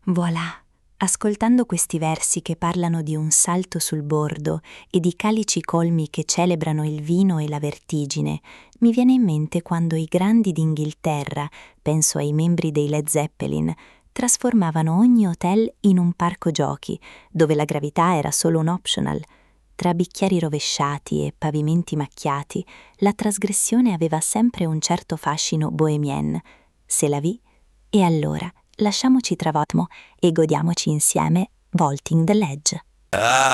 Voilà! Ascoltando questi versi che parlano di un salto sul bordo e di calici colmi che celebrano il vino e la vertigine, mi viene in mente quando i grandi d'Inghilterra, penso ai membri dei Led Zeppelin, trasformavano ogni hotel in un parco giochi, dove la gravità era solo un optional. Tra bicchieri rovesciati e pavimenti macchiati, la trasgressione aveva sempre un certo fascino bohemien. Se la vi, e allora lasciamoci travolgere e godiamoci insieme Vaulting the Ledge.